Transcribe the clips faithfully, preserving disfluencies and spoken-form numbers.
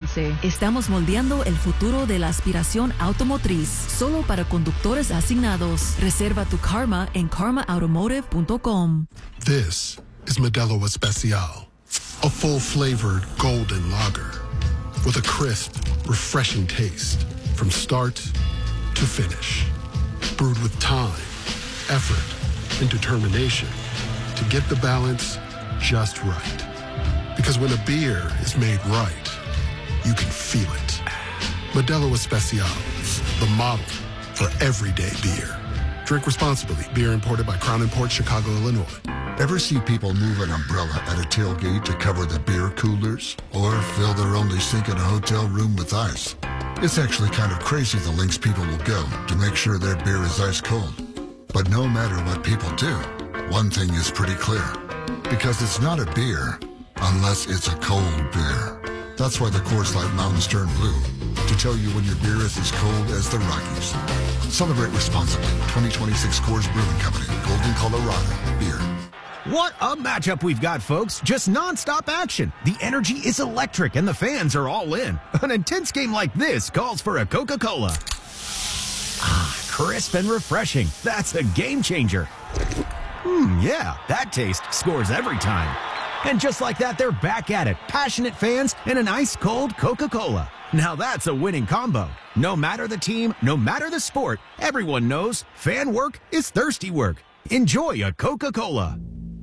once. Estamos moldeando el futuro de la aspiración automotriz, solo para conductores asignados. Reserva tu Karma en karma automotive punto com. This is Modelo Especial, a full-flavored golden lager with a crisp, refreshing taste from start to finish. Brewed with time, effort, and determination to get the balance just right. Because when a beer is made right, you can feel it. Modelo Especial, the model for everyday beer. Drink responsibly. Beer imported by Crown Imports, Chicago, Illinois. Ever see people move an umbrella at a tailgate to cover the beer coolers? Or fill their only sink in a hotel room with ice? It's actually kind of crazy the lengths people will go to make sure their beer is ice cold. But no matter what people do, one thing is pretty clear. Because it's not a beer unless it's a cold beer. That's why the Coors Light Mountains turn blue, to tell you when your beer is as cold as the Rockies. Celebrate responsibly. twenty twenty-six Coors Brewing Company, Golden, Colorado. Beer. What a matchup we've got, folks. Just non-stop action. The energy is electric and the fans are all in. An intense game like this calls for a Coca-Cola. Ah, crisp and refreshing. That's a game changer. Hmm, yeah, that taste scores every time. And just like that, they're back at it. Passionate fans and an ice-cold Coca-Cola. Now that's a winning combo. No matter the team, no matter the sport, everyone knows fan work is thirsty work. Enjoy a Coca-Cola.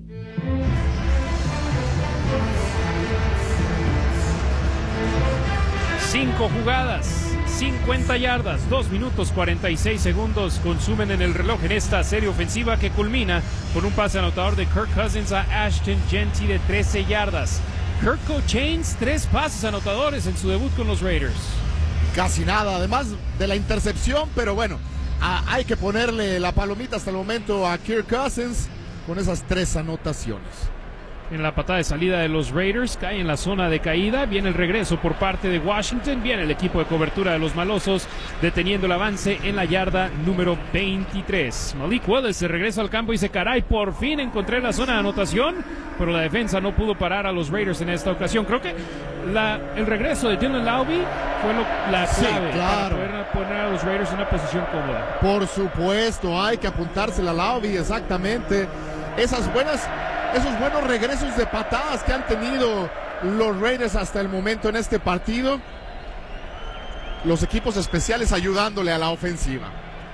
Cinco jugadas, cincuenta yardas, dos minutos cuarenta y seis segundos consumen en el reloj en esta serie ofensiva que culmina con un pase anotador de Kirk Cousins a Ashton Jeanty de trece yardas. Kirk Cochains, tres pases anotadores en su debut con los Raiders. Casi nada, además de la intercepción, pero bueno, a, hay que ponerle la palomita hasta el momento a Kirk Cousins con esas tres anotaciones. En la patada de salida de los Raiders, cae en la zona de caída, viene el regreso por parte de Washington, viene el equipo de cobertura de los malosos, deteniendo el avance en la yarda número veintitrés. Malik Willis se regresa al campo y dice, caray, por fin encontré la zona de anotación, pero la defensa no pudo parar a los Raiders en esta ocasión. Creo que la, el regreso de Dylan Laube fue lo, la clave sí, claro. para poder poner a los Raiders en una posición cómoda. Por supuesto, hay que apuntársela a Laube, exactamente. Esas buenas... Esos buenos regresos de patadas que han tenido los Raiders hasta el momento en este partido. Los equipos especiales ayudándole a la ofensiva.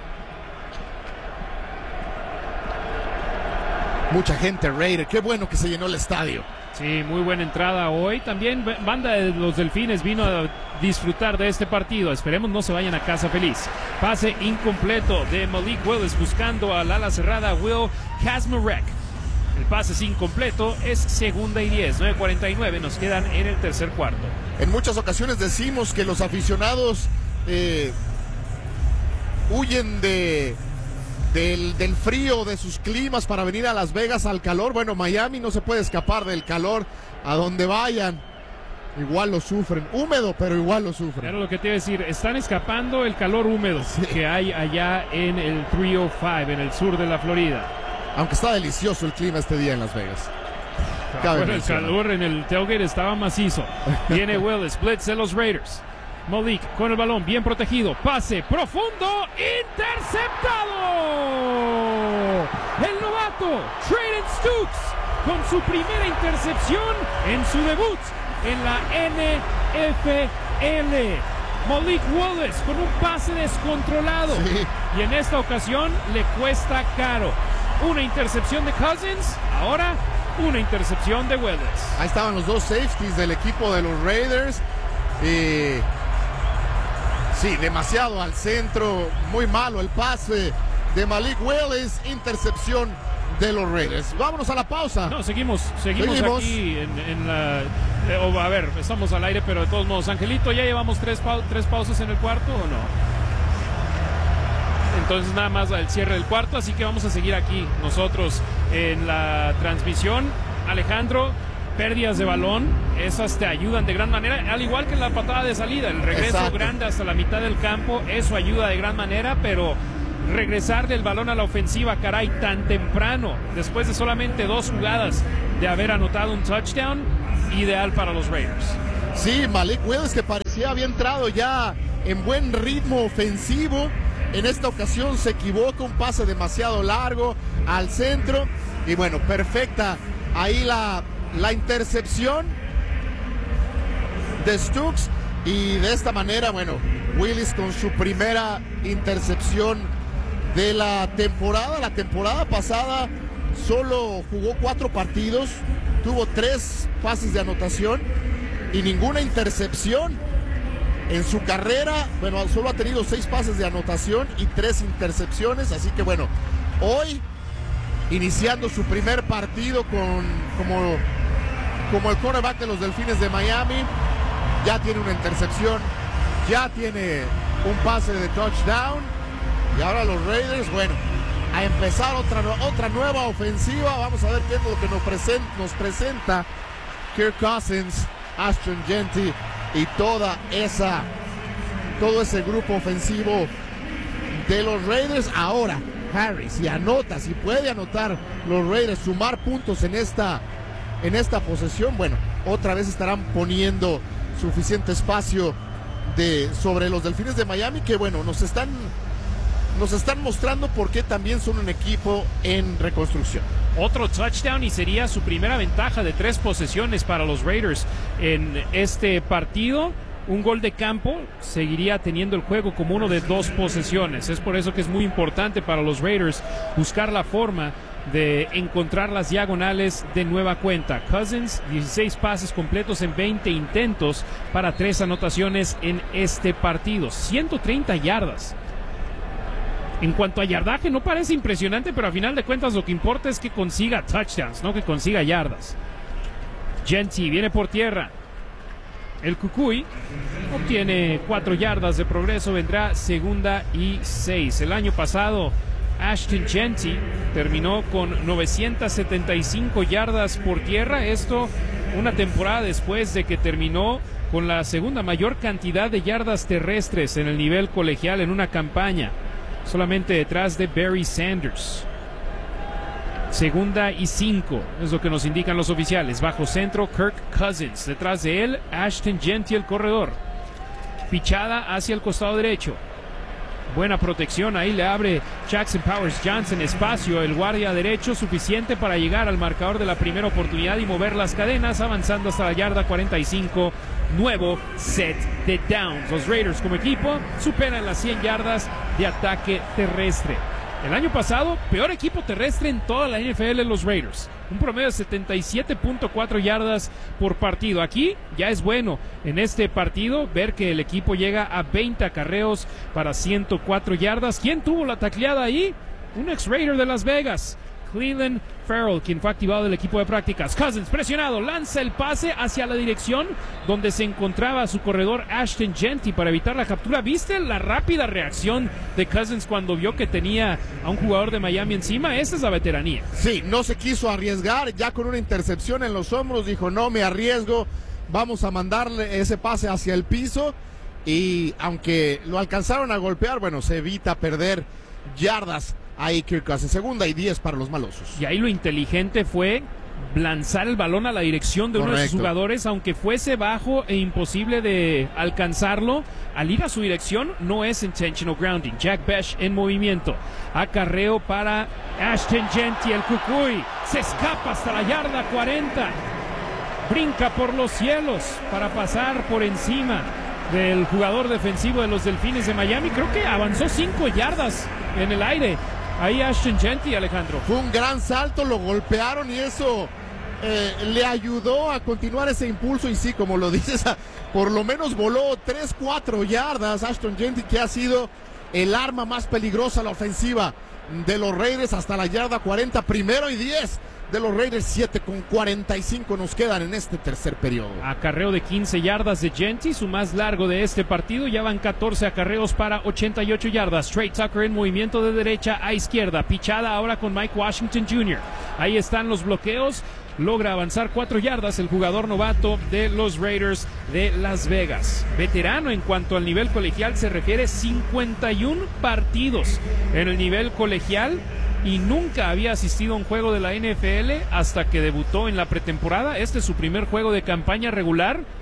Mucha gente Raider, qué bueno que se llenó el estadio. Sí, muy buena entrada hoy. También banda de los Delfines vino a disfrutar de este partido. Esperemos no se vayan a casa feliz. Pase incompleto de Malik Willis buscando al ala cerrada Will Kazmarek. El pase es incompleto, es segunda y diez, nueve cuarenta y nueve, nos quedan en el tercer cuarto. En muchas ocasiones decimos que los aficionados eh, huyen de, del, del frío de sus climas para venir a Las Vegas al calor. Bueno, Miami no se puede escapar del calor a donde vayan. Igual lo sufren, húmedo, pero igual lo sufren. Claro, lo que te iba a decir, están escapando el calor húmedo sí. que hay allá en el trescientos cinco, en el sur de la Florida. Aunque está delicioso el clima este día en Las Vegas. Ah, bueno, el calor en el tailgate estaba macizo. Viene Willis, blitz de los Raiders. Malik con el balón, bien protegido. Pase profundo, interceptado. El novato, Trayden Stukes, con su primera intercepción en su debut en la N F L. Malik Willis con un pase descontrolado. Sí. Y en esta ocasión le cuesta caro. Una intercepción de Cousins, ahora una intercepción de Willis. Ahí estaban los dos safeties del equipo de los Raiders. Y sí, demasiado al centro, muy malo el pase de Malik Willis, intercepción de los Raiders. Vámonos a la pausa. No, seguimos, seguimos, seguimos. aquí en, en la... Eh, oh, a ver, estamos al aire, pero de todos modos, Angelito, ¿ya llevamos tres, pau tres pausas en el cuarto o no? Entonces nada más el cierre del cuarto, así que vamos a seguir aquí nosotros en la transmisión. Alejandro, pérdidas de balón, esas te ayudan de gran manera, al igual que en la patada de salida, el regreso Exacto. grande hasta la mitad del campo, eso ayuda de gran manera, pero regresar del balón a la ofensiva, caray, tan temprano, después de solamente dos jugadas de haber anotado un touchdown, ideal para los Raiders. Sí, Malik Willis, que parece sí había entrado ya en buen ritmo ofensivo. En esta ocasión se equivoca, un pase demasiado largo al centro. Y bueno, perfecta ahí la, la intercepción de Stooks. Y de esta manera, bueno, Willis con su primera intercepción de la temporada. La temporada pasada solo jugó cuatro partidos, tuvo tres pases de anotación y ninguna intercepción. En su carrera, bueno, solo ha tenido seis pases de anotación y tres intercepciones. Así que bueno, hoy iniciando su primer partido con, como, como el quarterback de los Delfines de Miami, ya tiene una intercepción, ya tiene un pase de touchdown. Y ahora los Raiders, bueno, a empezar otra, otra nueva ofensiva. Vamos a ver qué es lo que nos presenta, nos presenta Kirk Cousins, Ashton Jeanty y toda esa, todo ese grupo ofensivo de los Raiders. Ahora, Harry, si anota, si puede anotar los Raiders, sumar puntos en esta, en esta posesión, bueno, otra vez estarán poniendo suficiente espacio de, sobre los Delfines de Miami, que bueno, nos están, nos están mostrando por qué también son un equipo en reconstrucción. Otro touchdown y sería su primera ventaja de tres posesiones para los Raiders en este partido. Un gol de campo seguiría teniendo el juego como uno de dos posesiones. Es por eso que es muy importante para los Raiders buscar la forma de encontrar las diagonales de nueva cuenta. Cousins, dieciséis pases completos en veinte intentos para tres anotaciones en este partido. ciento treinta yardas. En cuanto a yardaje, no parece impresionante, pero a final de cuentas lo que importa es que consiga touchdowns, no que consiga yardas. Jeanty viene por tierra. El Cucuy obtiene cuatro yardas de progreso, vendrá segunda y seis. El año pasado, Ashton Jeanty terminó con novecientas setenta y cinco yardas por tierra. Esto una temporada después de que terminó con la segunda mayor cantidad de yardas terrestres en el nivel colegial en una campaña, solamente detrás de Barry Sanders. Segunda y cinco es lo que nos indican los oficiales. Bajo centro, Kirk Cousins. Detrás de él, Ashton Jeanty, el corredor. Pichada hacia el costado derecho. Buena protección, ahí le abre Jackson Powers Johnson espacio, el guardia derecho, suficiente para llegar al marcador de la primera oportunidad y mover las cadenas, avanzando hasta la yarda cuarenta y cinco. Nuevo set de downs. Los Raiders como equipo superan las cien yardas de ataque terrestre. El año pasado, peor equipo terrestre en toda la N F L, los Raiders. Un promedio de setenta y siete punto cuatro yardas por partido. Aquí ya es bueno en este partido ver que el equipo llega a veinte acarreos para ciento cuatro yardas. ¿Quién tuvo la tacleada ahí? Un ex-Raider de Las Vegas, Clelin Ferrell, quien fue activado del equipo de prácticas. Cousins presionado, lanza el pase hacia la dirección donde se encontraba su corredor Ashton Jeanty para evitar la captura. ¿Viste la rápida reacción de Cousins cuando vio que tenía a un jugador de Miami encima? Esa es la veteranía. Sí, no se quiso arriesgar, ya con una intercepción en los hombros dijo no me arriesgo, vamos a mandarle ese pase hacia el piso, y aunque lo alcanzaron a golpear, bueno, se evita perder yardas. Ahí Kirk Cousins, segunda y diez para los malosos. Y ahí lo inteligente fue lanzar el balón a la dirección de Correcto. Uno de sus jugadores, aunque fuese bajo e imposible de alcanzarlo. Al ir a su dirección no es intentional grounding. Jack Bech en movimiento. Acarreo para Ashton Jeanty, el Cucuy. Se escapa hasta la yarda cuarenta. Brinca por los cielos para pasar por encima del jugador defensivo de los Delfines de Miami. Creo que avanzó cinco yardas en el aire. Ahí Ashton Jeanty, Alejandro. Fue un gran salto, lo golpearon y eso eh, le ayudó a continuar ese impulso. Y sí, como lo dices, por lo menos voló tres, cuatro yardas. Ashton Jeanty, que ha sido el arma más peligrosa a la ofensiva de los Raiders hasta la yarda cuarenta. Primero y diez de los Raiders, siete con cuarenta y cinco nos quedan en este tercer periodo. Acarreo de quince yardas de Jeanty, su más largo de este partido. Ya van catorce acarreos para ochenta y ocho yardas. Trey Tucker en movimiento de derecha a izquierda. Pichada ahora con Mike Washington junior Ahí están los bloqueos. Logra avanzar cuatro yardas el jugador novato de los Raiders de Las Vegas. Veterano en cuanto al nivel colegial se refiere, cincuenta y uno partidos en el nivel colegial. Y nunca había asistido a un juego de la N F L hasta que debutó en la pretemporada. Este es su primer juego de campaña regular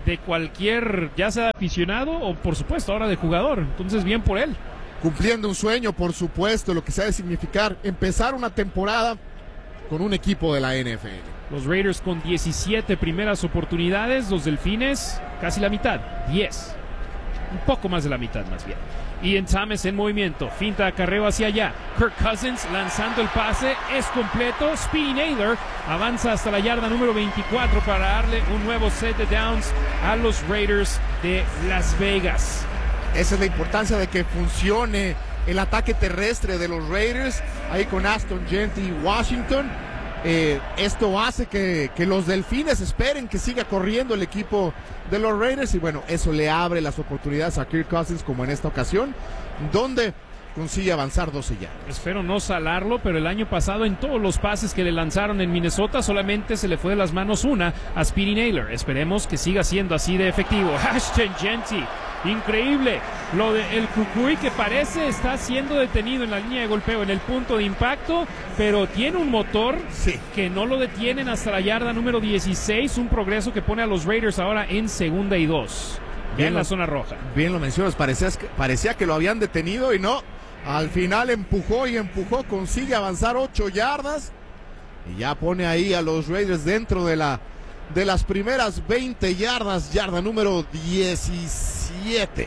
de cualquier, ya sea de aficionado o por supuesto ahora de jugador. Entonces bien por él. Cumpliendo un sueño, por supuesto, lo que se ha de significar empezar una temporada con un equipo de la N F L. Los Raiders con diecisiete primeras oportunidades, los Delfines casi la mitad, diez. Un poco más de la mitad más bien. Ian Thomas en movimiento, finta de acarreo hacia allá. Kirk Cousins lanzando el pase, es completo. Speedy Naylor avanza hasta la yarda número veinticuatro para darle un nuevo set de downs a los Raiders de Las Vegas. Esa es la importancia de que funcione el ataque terrestre de los Raiders, ahí con Ashton Jeanty y Washington. Eh, esto hace que, que los Delfines esperen que siga corriendo el equipo de los Raiders y bueno, eso le abre las oportunidades a Kirk Cousins como en esta ocasión, donde consigue avanzar doce yardas. Espero no salarlo, pero el año pasado en todos los pases que le lanzaron en Minnesota solamente se le fue de las manos una a Speedy Naylor. Esperemos que siga siendo así de efectivo. Ashton Jeanty, increíble lo de el Cucuy, que parece está siendo detenido en la línea de golpeo en el punto de impacto, pero tiene un motor sí. que no lo detienen hasta la yarda número dieciséis, un progreso que pone a los Raiders ahora en segunda y dos, ya en la zona roja. Bien lo mencionas, parecía, parecía que lo habían detenido y no, al final empujó y empujó, consigue avanzar ocho yardas y ya pone ahí a los Raiders dentro de la de las primeras veinte yardas, yarda número diecisiete.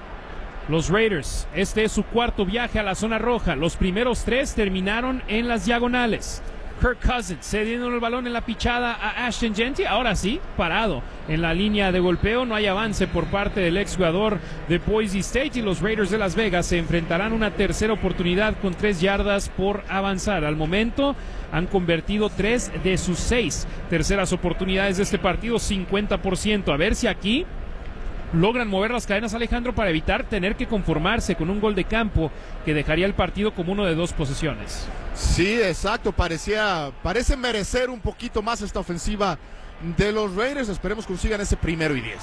Los Raiders, este es su cuarto viaje a la zona roja. Los primeros tres terminaron en las diagonales. Kirk Cousins cediendo el balón en la pichada a Ashton Jeanty. Ahora sí, parado en la línea de golpeo. No hay avance por parte del exjugador de Boise State y los Raiders de Las Vegas se enfrentarán una tercera oportunidad con tres yardas por avanzar. Al momento han convertido tres de sus seis terceras oportunidades de este partido, cincuenta por ciento. A ver si aquí logran mover las cadenas, Alejandro, para evitar tener que conformarse con un gol de campo que dejaría el partido como uno de dos posesiones. Sí, exacto, parecía, parece merecer un poquito más esta ofensiva de los Raiders. Esperemos consigan ese primero y diez.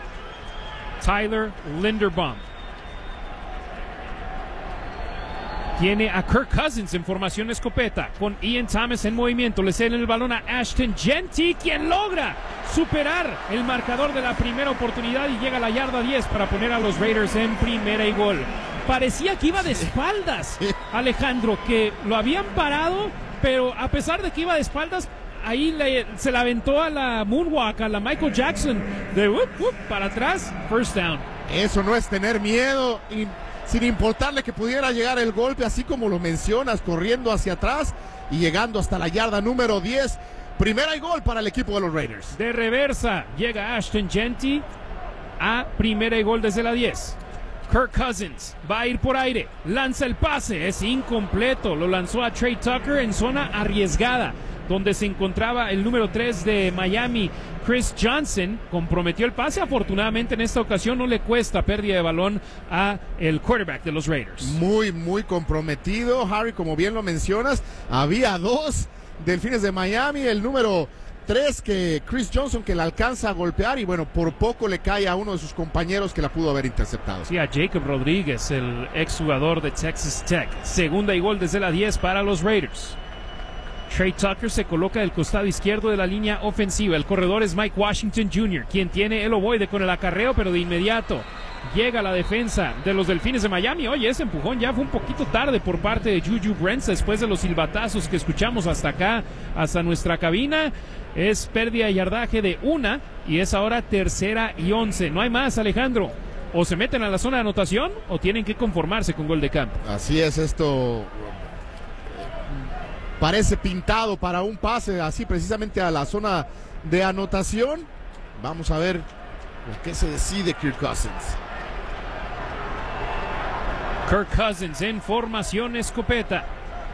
Tyler Linderbaum tiene a Kirk Cousins en formación escopeta con Ian Thomas en movimiento. Le ceden el balón a Ashton Jeanty, quien logra superar el marcador de la primera oportunidad y llega a la yarda diez para poner a los Raiders en primera y gol. Parecía que iba de espaldas, Alejandro, que lo habían parado, pero a pesar de que iba de espaldas, ahí le, se la aventó a la moonwalk, a la Michael Jackson, de whoop, whoop, para atrás, first down. Eso no es tener miedo, y sin importarle que pudiera llegar el golpe, así como lo mencionas, corriendo hacia atrás y llegando hasta la yarda número diez. Primera y gol para el equipo de los Raiders. De reversa llega Ashton Jeanty a primera y gol desde la diez. Kirk Cousins va a ir por aire, lanza el pase, es incompleto, lo lanzó a Trey Tucker en zona arriesgada, donde se encontraba el número tres de Miami, Chris Johnson. Comprometió el pase, afortunadamente en esta ocasión no le cuesta pérdida de balón a el quarterback de los Raiders. Muy, muy comprometido, Harry, como bien lo mencionas, había dos Delfines de Miami, el número tres que Chris Johnson, que la alcanza a golpear y bueno, por poco le cae a uno de sus compañeros que la pudo haber interceptado. Sí, a Jacob Rodríguez, el exjugador de Texas Tech. Segunda y gol desde la diez para los Raiders. Trey Tucker se coloca del costado izquierdo de la línea ofensiva. El corredor es Mike Washington junior, quien tiene el ovoide con el acarreo, pero de inmediato llega la defensa de los Delfines de Miami. Oye, ese empujón ya fue un poquito tarde por parte de Juju Brents después de los silbatazos que escuchamos hasta acá, hasta nuestra cabina. Es pérdida de yardaje de una y es ahora tercera y once. No hay más, Alejandro. O se meten a la zona de anotación o tienen que conformarse con gol de campo. Así es, esto parece pintado para un pase así precisamente a la zona de anotación. Vamos a ver por qué se decide Kirk Cousins. Kirk Cousins en formación escopeta.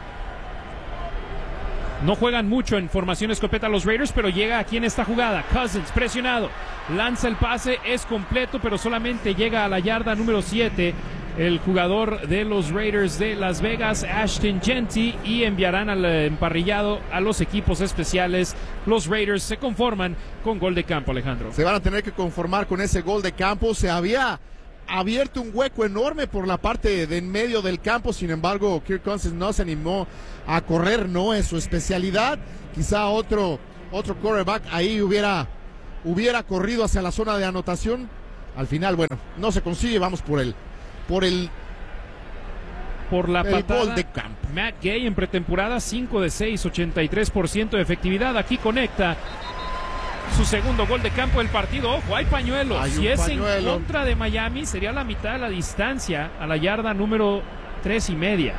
No juegan mucho en formación escopeta los Raiders, pero llega aquí en esta jugada. Cousins presionado, lanza el pase, es completo, pero solamente llega a la yarda número siete. El jugador de los Raiders de Las Vegas, Ashton Jeanty, y enviarán al emparrillado a los equipos especiales. Los Raiders se conforman con gol de campo, Alejandro. Se van a tener que conformar con ese gol de campo. Se había abierto un hueco enorme por la parte de en medio del campo, sin embargo Kirk Cousins no se animó a correr, no es su especialidad. Quizá otro otro quarterback ahí hubiera hubiera corrido hacia la zona de anotación. Al final, bueno, no se consigue. Vamos por el, por el, por la el patada. gol de campo. Matt Gay en pretemporada, cinco de seis, ochenta y tres por ciento de efectividad. Aquí conecta su segundo gol de campo del partido. Ojo, hay pañuelos. Hay si un es pañuelo. en contra de Miami, sería la mitad de la distancia a la yarda número tres y media.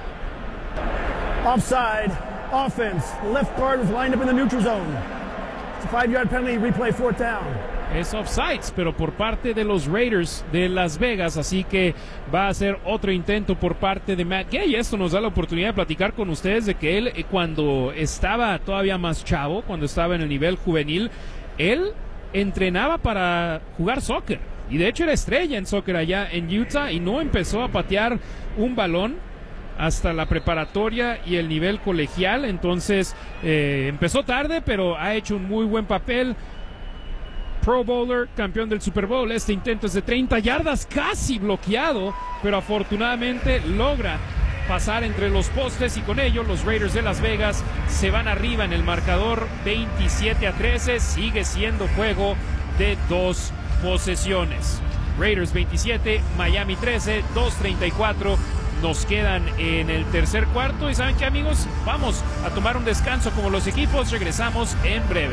Offside, offense. The left guard was lined up in the neutral zone. It's a five-yard penalty, replay, fourth down. Es offsides, pero por parte de los Raiders de Las Vegas, así que va a ser otro intento por parte de Matt Gay. Esto nos da la oportunidad de platicar con ustedes de que él, eh, cuando estaba todavía más chavo, cuando estaba en el nivel juvenil, él entrenaba para jugar soccer. Y de hecho era estrella en soccer allá en Utah y no empezó a patear un balón hasta la preparatoria y el nivel colegial. Entonces eh, empezó tarde, pero ha hecho un muy buen papel. Pro Bowler, campeón del Super Bowl. Este intento es de treinta yardas, casi bloqueado, pero afortunadamente logra pasar entre los postes y con ello los Raiders de Las Vegas se van arriba en el marcador veintisiete a trece. Sigue siendo juego de dos posesiones. Raiders veintisiete, Miami trece, dos treinta y cuatro. Nos quedan en el tercer cuarto y ¿saben qué, amigos? Vamos a tomar un descanso como los equipos. Regresamos en breve.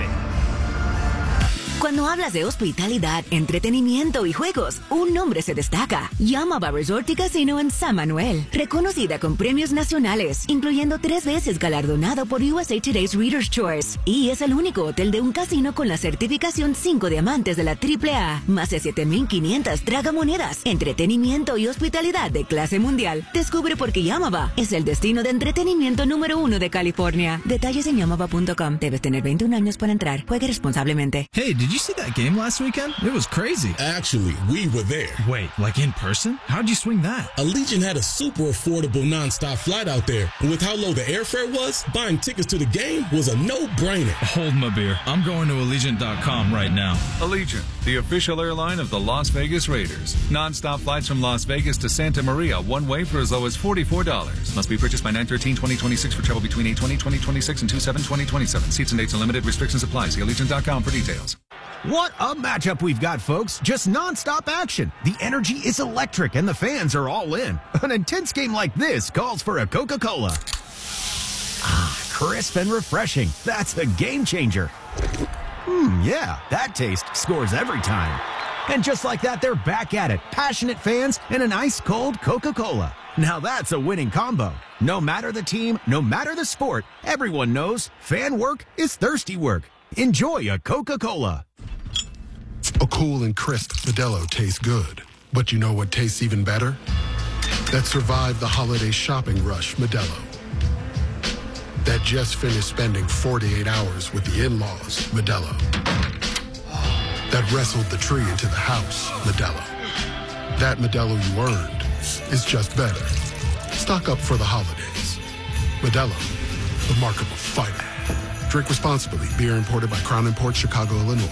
Cuando hablas de hospitalidad, entretenimiento y juegos, un nombre se destaca. Yamaba Resort y Casino en San Manuel. Reconocida con premios nacionales, incluyendo tres veces galardonado por U S A Today's Reader's Choice. Y es el único hotel de un casino con la certificación cinco diamantes de la triple A. Más de siete mil quinientas tragamonedas. Entretenimiento y hospitalidad de clase mundial. Descubre por qué Yamaba es el destino de entretenimiento número uno de California. Detalles en yamaba punto com. Debes tener veintiún años para entrar. Juegue responsablemente. Hey, did you see that game last weekend? It was crazy. Actually, we were there. Wait, like in person? How'd you swing that? Allegiant had a super affordable nonstop flight out there. And with how low the airfare was, buying tickets to the game was a no-brainer. Hold my beer. I'm going to Allegiant dot com right now. Allegiant, the official airline of the Las Vegas Raiders. Nonstop flights from Las Vegas to Santa Maria, one way for as low as forty-four dollars. Must be purchased by nine thirteen twenty twenty-six for travel between eight twenty twenty twenty-six and two seven twenty twenty-seven. Seats and dates and limited restrictions apply. See Allegiant dot com for details. What a matchup we've got, folks. Just non-stop action. The energy is electric and the fans are all in. An intense game like this calls for a Coca-Cola. Ah, crisp and refreshing. That's a game changer. Hmm, yeah, that taste scores every time. And just like that, they're back at it. Passionate fans and an ice-cold Coca-Cola. Now that's a winning combo. No matter the team, no matter the sport, everyone knows fan work is thirsty work. Enjoy a Coca-Cola. A cool and crisp Modelo tastes good. But you know what tastes even better? That survived the holiday shopping rush Modelo. That just finished spending forty-eight hours with the in-laws Modelo. That wrestled the tree into the house Modelo. That Modelo you earned is just better. Stock up for the holidays. Modelo, the mark of a fighter. Drink responsibly. Beer imported by Crown Imports, Chicago, Illinois.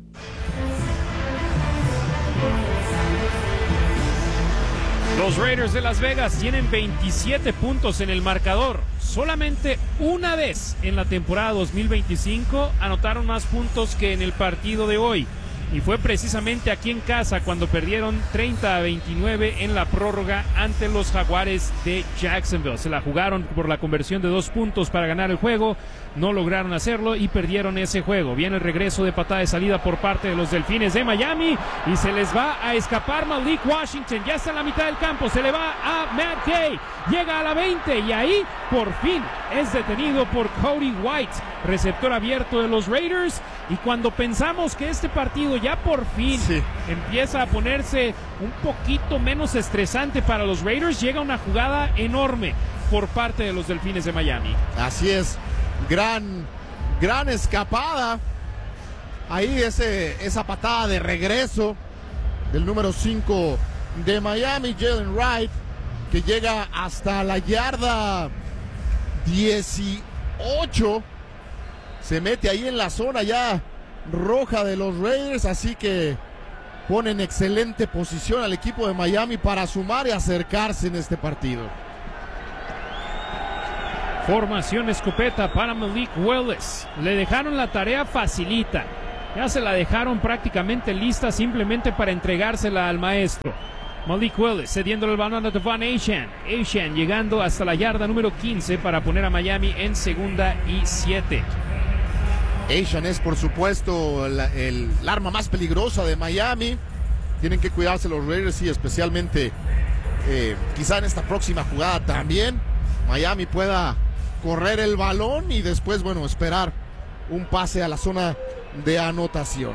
Los Raiders de Las Vegas tienen veintisiete puntos en el marcador. Solamente una vez en la temporada dos mil veinticinco anotaron más puntos que en el partido de hoy. Y fue precisamente aquí en casa cuando perdieron treinta a veintinueve en la prórroga ante los Jaguares de Jacksonville. Se la jugaron por la conversión de dos puntos para ganar el juego. No lograron hacerlo y perdieron ese juego. Viene el regreso de patada de salida por parte de los Delfines de Miami y se les va a escapar Malik Washington. Ya está en la mitad del campo. Se le va a Matt Gay. Llega a la veinte y ahí por fin es detenido por Cody White, receptor abierto de los Raiders. Y cuando pensamos que este partido ya por fin sí. empieza a ponerse un poquito menos estresante para los Raiders, llega una jugada enorme por parte de los Delfines de Miami. Así es, gran, gran escapada. Ahí ese, esa patada de regreso del número cinco de Miami, Jalen Wright, que llega hasta la yarda dieciocho. Se mete ahí en la zona ya roja de los Raiders, así que pone en excelente posición al equipo de Miami para sumar y acercarse en este partido. Formación escopeta para Malik Willis. Le dejaron la tarea facilita. Ya se la dejaron prácticamente lista simplemente para entregársela al maestro. Malik Willis cediendo el balón a Devon Achane. Achane llegando hasta la yarda número quince para poner a Miami en segunda y siete. Achane es por supuesto el, el, el arma más peligrosa de Miami. Tienen que cuidarse los Raiders y especialmente eh, quizá en esta próxima jugada también Miami pueda correr el balón y después, bueno, esperar un pase a la zona de anotación.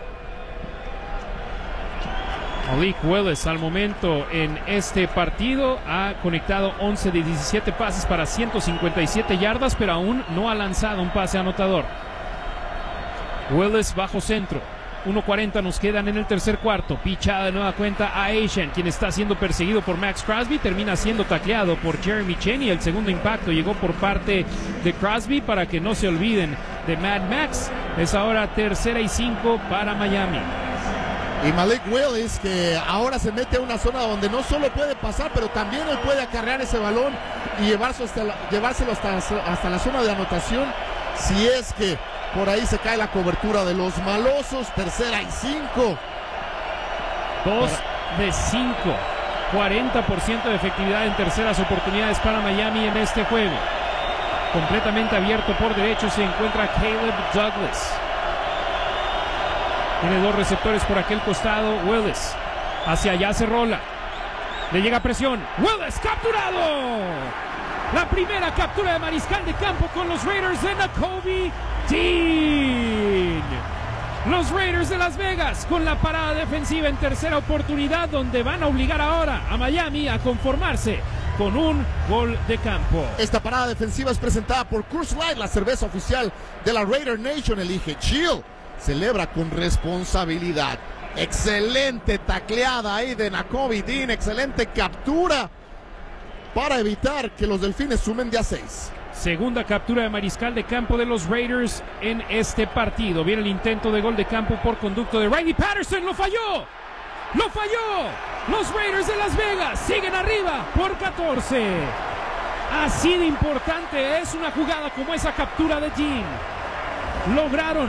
Malik Willis al momento en este partido ha conectado once de diecisiete pases para ciento cincuenta y siete yardas, pero aún no ha lanzado un pase anotador. Willis bajo centro. uno cuarenta nos quedan en el tercer cuarto. Pichada de nueva cuenta a Achane, quien está siendo perseguido por Max Crosby. Termina siendo tacleado por Jeremy Chinn y el segundo impacto llegó por parte de Crosby para que no se olviden de Mad Max. Es ahora tercera y cinco para Miami. Y Malik Willis, que ahora se mete a una zona donde no solo puede pasar, pero también él puede acarrear ese balón y llevarse hasta la, llevárselo hasta, hasta la zona de anotación si es que por ahí se cae la cobertura de los malosos. Tercera y cinco. Dos de cinco. cuarenta por ciento de efectividad en terceras oportunidades para Miami en este juego. Completamente abierto por derecho se encuentra Caleb Douglas. Tiene dos receptores por aquel costado. Willis hacia allá se rola. Le llega presión. Willis capturado. La primera captura de mariscal de campo con los Raiders de Nakobe Dean. Los Raiders de Las Vegas con la parada defensiva en tercera oportunidad, donde van a obligar ahora a Miami a conformarse con un gol de campo. Esta parada defensiva es presentada por Coors Light, la cerveza oficial de la Raider Nation. Elige Chill. Celebra con responsabilidad. Excelente tacleada ahí de Nakobe Dean. Excelente captura para evitar que los Delfines sumen de a seis. Segunda captura de mariscal de campo de los Raiders en este partido. Viene el intento de gol de campo por conducto de Riley Patterson. ¡Lo falló! ¡Lo falló! Los Raiders de Las Vegas siguen arriba por catorce. Así de importante es una jugada como esa captura de Dean. Lograron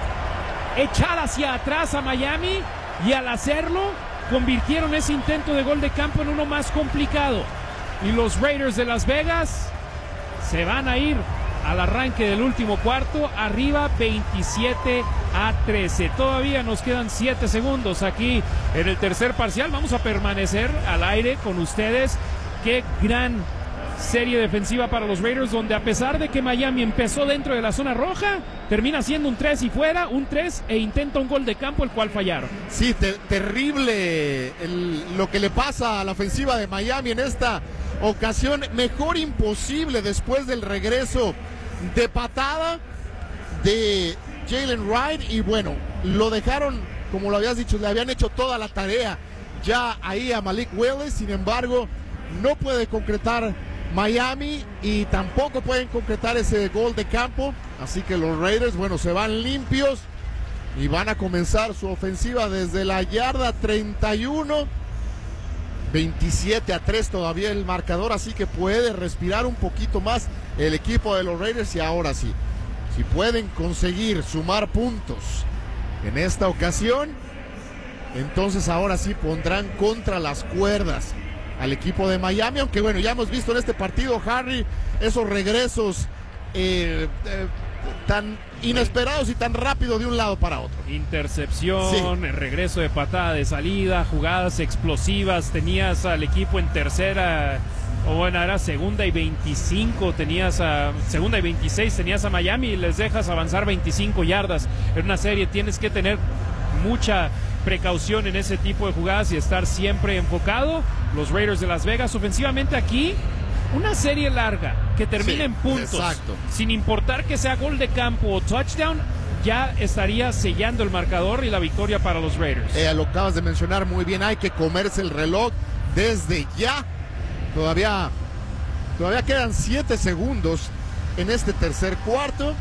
echar hacia atrás a Miami y al hacerlo convirtieron ese intento de gol de campo en uno más complicado. Y los Raiders de Las Vegas se van a ir al arranque del último cuarto arriba veintisiete a trece. Todavía nos quedan siete segundos aquí en el tercer parcial. Vamos a permanecer al aire con ustedes. Qué gran serie defensiva para los Raiders, donde a pesar de que Miami empezó dentro de la zona roja, termina siendo un tres y fuera, un tres e intenta un gol de campo, el cual fallaron. Sí, te terrible el, lo que le pasa a la ofensiva de Miami en esta ocasión. Mejor imposible después del regreso de patada de Jalen Wright. Y bueno, lo dejaron, como lo habías dicho, le habían hecho toda la tarea ya ahí a Malik Willis. Sin embargo, no puede concretar Miami y tampoco pueden concretar ese gol de campo. Así que los Raiders, bueno, se van limpios y van a comenzar su ofensiva desde la yarda treinta y uno. veintisiete a tres todavía el marcador, así que puede respirar un poquito más el equipo de los Raiders. Y ahora sí, si pueden conseguir sumar puntos en esta ocasión, entonces ahora sí pondrán contra las cuerdas al equipo de Miami. Aunque bueno, ya hemos visto en este partido, Harry, esos regresos eh, eh, tan inesperados y tan rápido de un lado para otro. Intercepción, sí. El regreso de patada de salida, jugadas explosivas. Tenías al equipo en tercera, o bueno, era segunda y veinticinco, tenías a segunda y veintiséis, tenías a Miami y les dejas avanzar veinticinco yardas. En una serie tienes que tener mucha precaución en ese tipo de jugadas y estar siempre enfocado. Los Raiders de Las Vegas ofensivamente aquí, una serie larga que termine sí, en puntos, exacto. Sin importar que sea gol de campo o touchdown, ya estaría sellando el marcador y la victoria para los Raiders. Eh, lo acabas de mencionar muy bien, hay que comerse el reloj desde ya. Todavía, todavía quedan siete segundos en este tercer cuarto.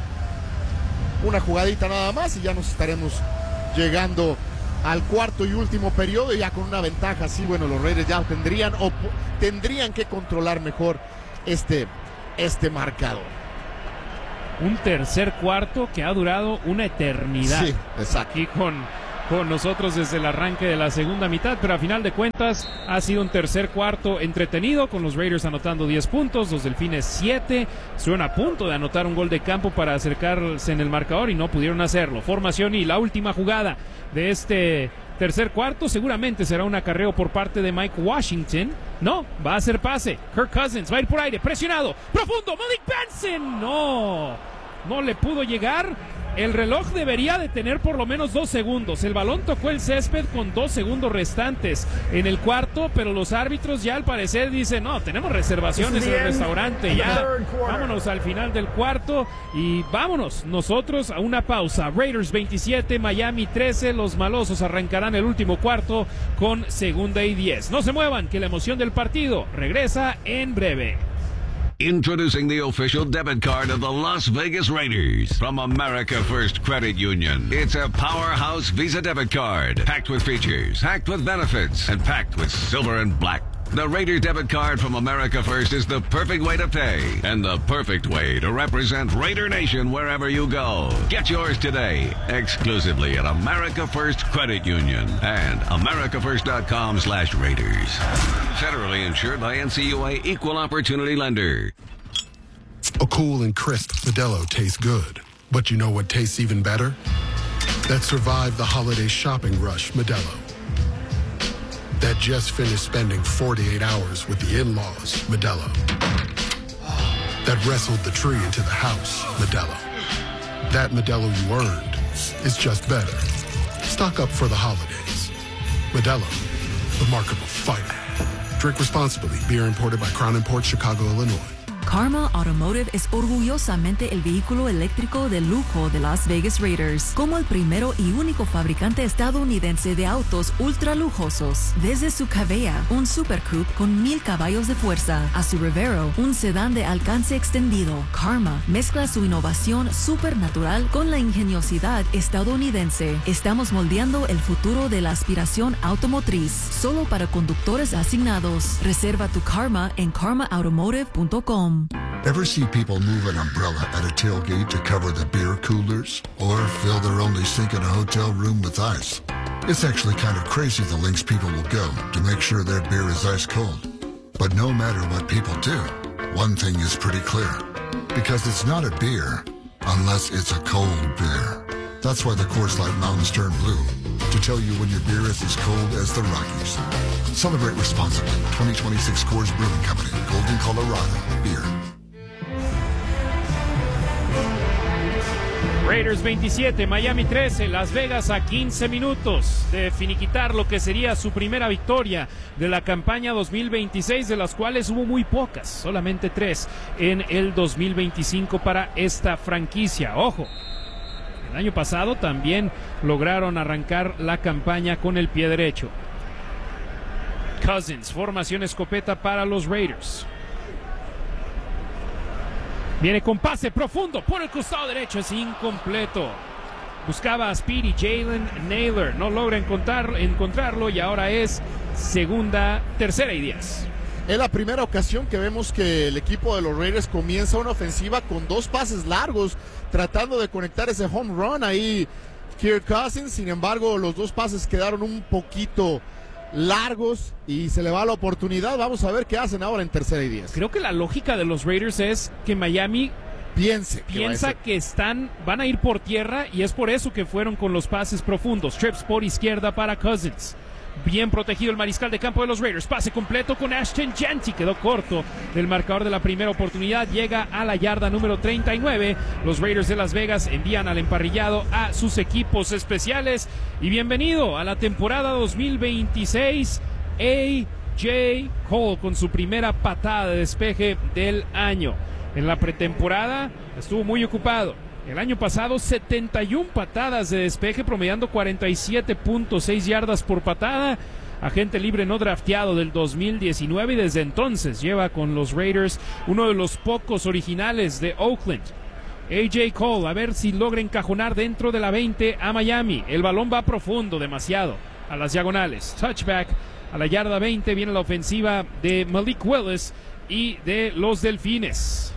Una jugadita nada más y ya nos estaremos llegando al cuarto y último periodo, ya con una ventaja así. Bueno, los Raiders ya tendrían o tendrían que controlar mejor este, este marcador. un tercer cuarto que ha durado una eternidad. Sí, exacto. Aquí con, con nosotros desde el arranque de la segunda mitad, pero a final de cuentas ha sido un tercer cuarto entretenido, con los Raiders anotando diez puntos, los Delfines siete, estuvieron a punto de anotar un gol de campo para acercarse en el marcador y no pudieron hacerlo. Formación y la última jugada de este tercer cuarto seguramente será un acarreo por parte de Mike Washington. No, va a hacer pase. Kirk Cousins va a ir por aire, presionado, profundo, Malik Benson. No, no le pudo llegar. El reloj debería de tener por lo menos dos segundos. El balón tocó el césped con dos segundos restantes en el cuarto, pero los árbitros ya al parecer dicen, no, tenemos reservaciones en el restaurante, ya vámonos al final del cuarto y vámonos nosotros a una pausa. Raiders veintisiete, Miami trece, los malosos arrancarán el último cuarto con segunda y diez. No se muevan, que la emoción del partido regresa en breve. Introducing the official debit card of the Las Vegas Raiders from America First Credit Union. It's a powerhouse Visa debit card, packed with features, packed with benefits, and packed with silver and black. The Raiders debit card from America First is the perfect way to pay and the perfect way to represent Raider Nation wherever you go. Get yours today, exclusively at America First Credit Union and america first dot com slash Raiders. Federally insured by N C U A Equal Opportunity Lender. A cool and crisp Modelo tastes good, but you know what tastes even better? That survived the holiday shopping rush Modelo. That just finished spending forty-eight hours with the in-laws, Modelo. That wrestled the tree into the house, Modelo. That Modelo you earned is just better. Stock up for the holidays. Modelo, the mark of a fighter. Drink responsibly. Beer imported by Crown Imports, Chicago, Illinois. Karma Automotive es orgullosamente el vehículo eléctrico de lujo de Las Vegas Raiders, como el primero y único fabricante estadounidense de autos ultra lujosos. Desde su Cavea, un Super Coupe con mil caballos de fuerza, a su Revero, un sedán de alcance extendido, Karma mezcla su innovación supernatural con la ingeniosidad estadounidense. Estamos moldeando el futuro de la aspiración automotriz, solo para conductores asignados. Reserva tu Karma en karma automotive punto com. Ever see people move an umbrella at a tailgate to cover the beer coolers? Or fill their only sink in a hotel room with ice? It's actually kind of crazy the lengths people will go to make sure their beer is ice cold. But no matter what people do, one thing is pretty clear. Because it's not a beer unless it's a cold beer. That's why the Coors Light Mountains turn blue, to tell you when your beer is as cold as the Rockies. Celebrate responsibly. twenty twenty-six Coors Brewing Company, Golden, Colorado. Beer. Raiders veintisiete, Miami trece, Las Vegas a quince minutos de finiquitar lo que sería su primera victoria de la campaña dos mil veintiséis, de las cuales hubo muy pocas, solamente tres en el dos mil veinticinco para esta franquicia. Ojo, el año pasado también lograron arrancar la campaña con el pie derecho. Cousins, formación escopeta para los Raiders. Viene con pase profundo por el costado derecho, es incompleto. Buscaba a Speedy, Jalen Naylor, no logra encontrar, encontrarlo y ahora es segunda, tercera y diez. Es la primera ocasión que vemos que el equipo de los Raiders comienza una ofensiva con dos pases largos, tratando de conectar ese home run ahí Kirk Cousins. Sin embargo, los dos pases quedaron un poquito largos y se le va la oportunidad. Vamos a ver qué hacen ahora en tercera y diez. Creo que la lógica de los Raiders es que Miami piense piensa que están van a ir por tierra y es por eso que fueron con los pases profundos. Trips por izquierda para Cousins. Bien protegido el mariscal de campo de los Raiders. Pase completo con Ashton Jeanty. Quedó corto del marcador de la primera oportunidad. Llega a la yarda número treinta y nueve. Los Raiders de Las Vegas envían al emparrillado a sus equipos especiales. Y bienvenido a la temporada dos mil veintiséis. A J Cole con su primera patada de despeje del año. En la pretemporada estuvo muy ocupado. El año pasado, setenta y una patadas de despeje, promediando cuarenta y siete punto seis yardas por patada. Agente libre no drafteado del dos mil diecinueve y desde entonces lleva con los Raiders uno de los pocos originales de Oakland. A J Cole, a ver si logra encajonar dentro de la veinte a Miami. El balón va profundo, demasiado, a las diagonales. Touchback a la yarda veinte, viene la ofensiva de Malik Willis y de los Delfines.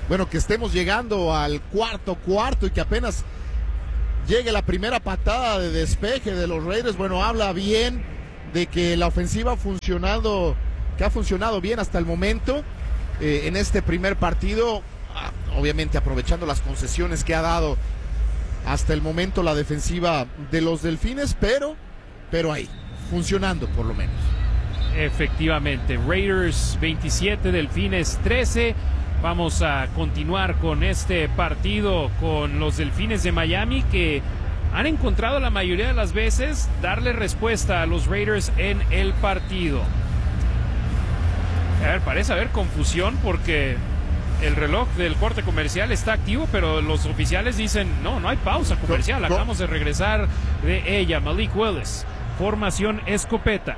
bueno, que estemos llegando al cuarto cuarto y que apenas llegue la primera patada de despeje de los Raiders, bueno, habla bien de que la ofensiva ha funcionado, que ha funcionado bien hasta el momento eh, en este primer partido, obviamente aprovechando las concesiones que ha dado hasta el momento la defensiva de los Delfines, pero, pero ahí, funcionando por lo menos. Efectivamente, Raiders veintisiete, Delfines trece. Vamos a continuar con este partido con los Delfines de Miami, que han encontrado la mayoría de las veces darle respuesta a los Raiders en el partido. A ver, parece haber confusión porque el reloj del corte comercial está activo, pero los oficiales dicen, no, no hay pausa comercial, acabamos de regresar de ella. Malik Willis, formación escopeta.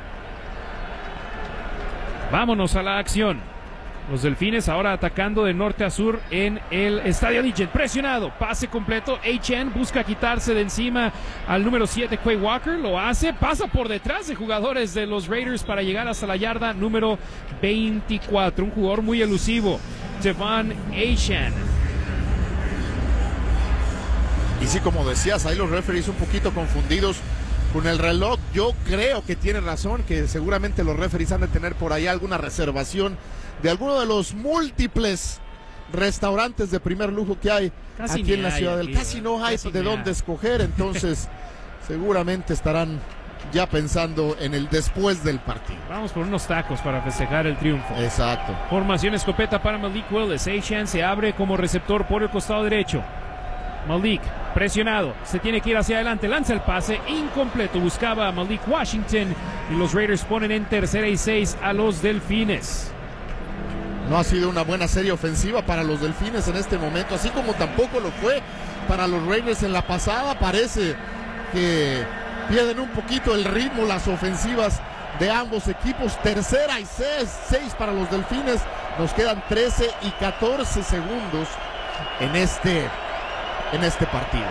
Vámonos a la acción. Los Delfines ahora atacando de norte a sur en el Estadio Allegiant. Presionado, pase completo. H N busca quitarse de encima al número siete, Quay Walker. Lo hace, pasa por detrás de jugadores de los Raiders para llegar hasta la yarda número veinticuatro. Un jugador muy elusivo, Devon Achane. Y sí, como decías, ahí los referees un poquito confundidos con el reloj. Yo creo que tiene razón, que seguramente los referees han de tener por ahí alguna reservación de alguno de los múltiples restaurantes de primer lujo que hay Casi aquí en la ciudad del... Casi no hay Casi de dónde escoger, entonces seguramente estarán ya pensando en el después del partido. Vamos por unos tacos para festejar el triunfo. Exacto. Formación escopeta para Malik Willis. Achane se abre como receptor por el costado derecho. Malik presionado, se tiene que ir hacia adelante, lanza el pase incompleto, buscaba a Malik Washington y los Raiders ponen en tercera y seis a los Delfines. No ha sido una buena serie ofensiva para los Delfines en este momento, así como tampoco lo fue para los Raiders en la pasada. Parece que pierden un poquito el ritmo las ofensivas de ambos equipos. Tercera y seis, seis para los Delfines. Nos quedan trece y catorce segundos en este, en este partido.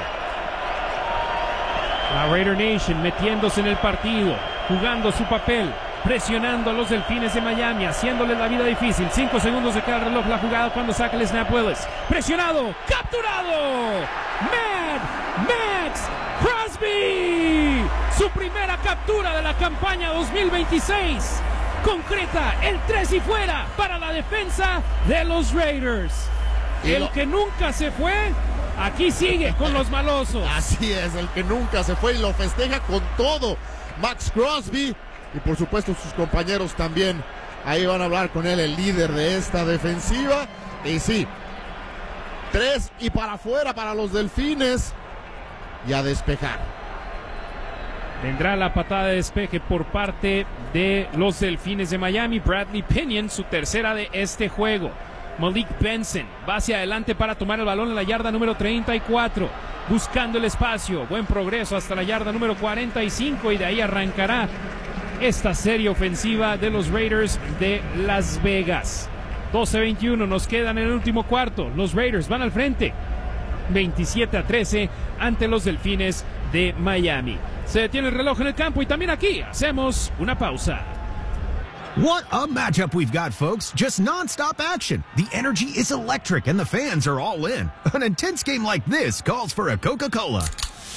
La Raider Nation metiéndose en el partido, jugando su papel, presionando a los Delfines de Miami, haciéndole la vida difícil. Cinco segundos de cada reloj la jugada cuando saca el snap Willis. Presionado, capturado. Mad Max Crosby. Su primera captura de la campaña dos mil veintiséis. Concreta el tres y fuera para la defensa de los Raiders. El que nunca se fue, aquí sigue con los malosos. Así es, el que nunca se fue y lo festeja con todo. Max Crosby. Y por supuesto sus compañeros también. Ahí van a hablar con él, el líder de esta defensiva. Y sí, tres y para afuera para los Delfines. Y a despejar. Vendrá la patada de despeje por parte de los Delfines de Miami. Bradley Pinion, su tercera de este juego. Malik Benson va hacia adelante para tomar el balón en la yarda número treinta y cuatro. Buscando el espacio. Buen progreso hasta la yarda número cuarenta y cinco. Y de ahí arrancará esta serie ofensiva de los Raiders de Las Vegas. doce veintiuno nos quedan en el último cuarto. Los Raiders van al frente. veintisiete a trece ante los Delfines de Miami. Se detiene el reloj en el campo y también aquí hacemos una pausa. What a matchup we've got, folks. Just non-stop action. The energy is electric and the fans are all in. An intense game like this calls for a Coca-Cola.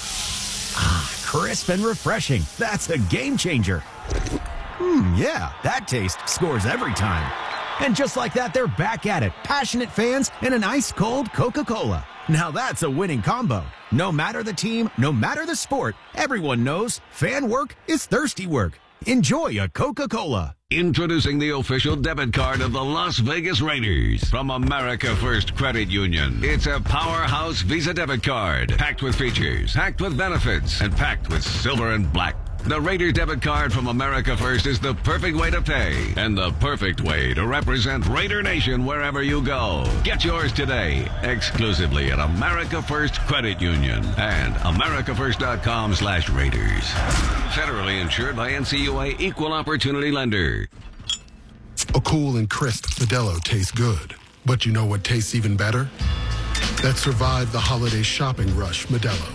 Ah, crisp and refreshing. That's a game changer. Hmm, yeah, that taste scores every time. And just like that, they're back at it. Passionate fans and an ice-cold Coca-Cola. Now that's a winning combo. No matter the team, no matter the sport, everyone knows fan work is thirsty work. Enjoy a Coca-Cola. Introducing the official debit card of the Las Vegas Raiders from America First Credit Union. It's a powerhouse Visa debit card, packed with features, packed with benefits, and packed with silver and black. The Raider debit card from America First is the perfect way to pay and the perfect way to represent Raider Nation wherever you go. Get yours today, exclusively at America First Credit Union and america first dot com slash Raiders. Federally insured by N C U A Equal Opportunity Lender. A cool and crisp Modelo tastes good. But you know what tastes even better? That survived the holiday shopping rush Modelo.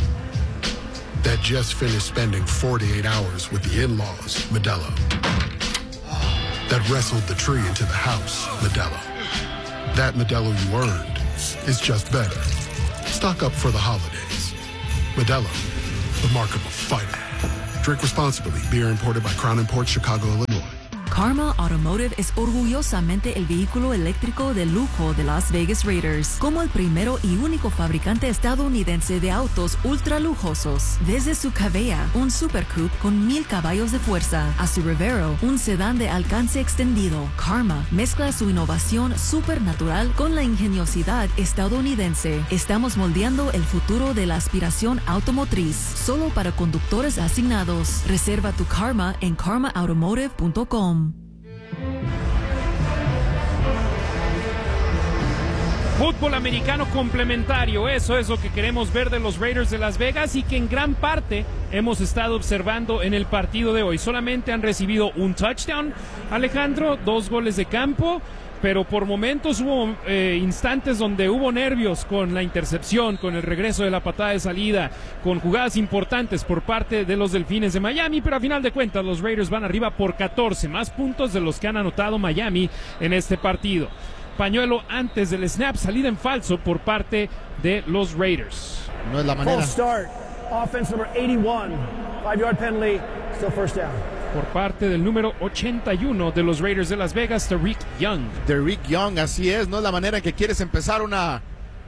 That just finished spending forty-eight hours with the in-laws, Modelo. That wrestled the tree into the house, Modelo. That Modelo you earned is just better. Stock up for the holidays. Modelo, the mark of a fighter. Drink responsibly. Beer imported by Crown Imports, Chicago, Illinois. Karma Automotive es orgullosamente el vehículo eléctrico de lujo de Las Vegas Raiders, como el primero y único fabricante estadounidense de autos ultra lujosos. Desde su Cavea, un Super Coupe con mil caballos de fuerza, a su Revero, un sedán de alcance extendido, Karma mezcla su innovación supernatural con la ingeniosidad estadounidense. Estamos moldeando el futuro de la aspiración automotriz, solo para conductores asignados. Reserva tu Karma en karma automotive punto com. Fútbol americano complementario, eso es lo que queremos ver de los Raiders de Las Vegas y que en gran parte hemos estado observando en el partido de hoy. Solamente han recibido un touchdown, Alejandro, dos goles de campo, pero por momentos hubo eh, instantes donde hubo nervios con la intercepción, con el regreso de la patada de salida, con jugadas importantes por parte de los Delfines de Miami, pero a final de cuentas los Raiders van arriba por catorce, más puntos de los que han anotado Miami en este partido. Pañuelo antes del snap, salida en falso por parte de los Raiders. No es la manera. False start. Offense number eighty-one. Five yard penalty. Still first down. Por parte del número ochenta y uno de los Raiders de Las Vegas, Tariq Young. Tariq Young, así es. No es la manera en que quieres empezar una,